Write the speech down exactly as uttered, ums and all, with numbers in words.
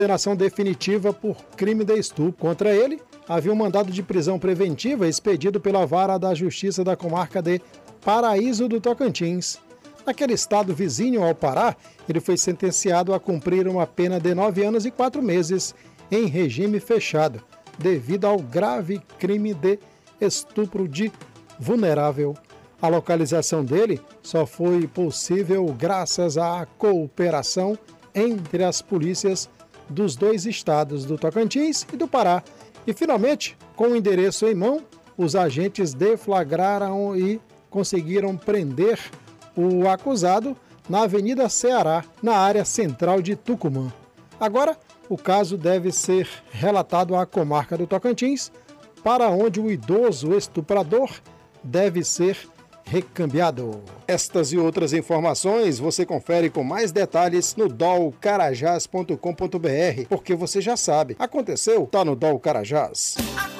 condenação definitiva por crime de estupro. Contra ele, havia um mandado de prisão preventiva expedido pela Vara da Justiça da comarca de Paraíso do Tocantins. Naquele estado vizinho ao Pará, ele foi sentenciado a cumprir uma pena de nove anos e quatro meses em regime fechado, devido ao grave crime de estupro de vulnerável. A localização dele só foi possível graças à cooperação entre as polícias dos dois estados, do Tocantins e do Pará. E, finalmente, com o endereço em mão, os agentes deflagraram e conseguiram prender o acusado na Avenida Ceará, na área central de Tucumã. Agora, o caso deve ser relatado à comarca do Tocantins, para onde o idoso estuprador deve ser recambiado. Estas e outras informações você confere com mais detalhes no dol carajás ponto com ponto br, porque você já sabe, aconteceu, tá no Dol Carajás.